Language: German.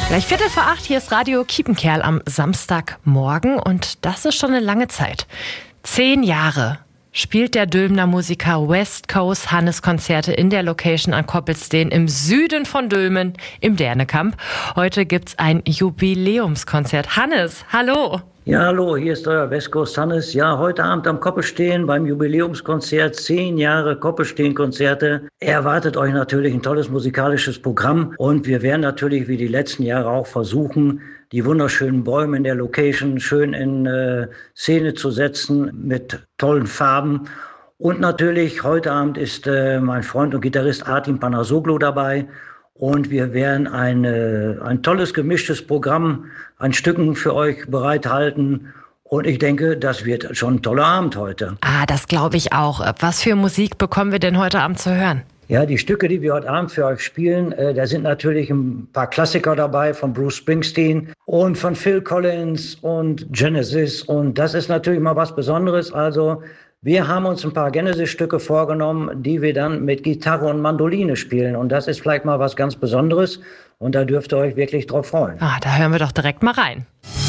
Gleich 7:45, hier ist Radio Kiepenkerl am Samstagmorgen und das ist schon eine lange Zeit. 10 Jahre spielt der Dülmener Musiker West Coast Hannes Konzerte in der Location an Koppelsten im Süden von Dülmen im Dernekamp. Heute gibt's ein Jubiläumskonzert. Hannes, hallo! Ja, hallo, hier ist euer West Coast Hannes. Ja, heute Abend am Koppelsten beim Jubiläumskonzert, 10 Jahre Koppelsten-Konzerte. Erwartet euch natürlich ein tolles musikalisches Programm und wir werden natürlich wie die letzten Jahre auch versuchen, die wunderschönen Bäume in der Location schön in Szene zu setzen mit tollen Farben. Und natürlich heute Abend ist mein Freund und Gitarrist Artin Panasoglu dabei. Und wir werden ein tolles gemischtes Programm an Stücken für euch bereithalten. Und ich denke, das wird schon ein toller Abend heute. Das glaube ich auch. Was für Musik bekommen wir denn heute Abend zu hören? Ja, die Stücke, die wir heute Abend für euch spielen, da sind natürlich ein paar Klassiker dabei von Bruce Springsteen und von Phil Collins und Genesis. Und das ist natürlich mal was Besonderes. Also wir haben uns ein paar Genesis-Stücke vorgenommen, die wir dann mit Gitarre und Mandoline spielen. Und das ist vielleicht mal was ganz Besonderes. Und da dürft ihr euch wirklich drauf freuen. Da hören wir doch direkt mal rein.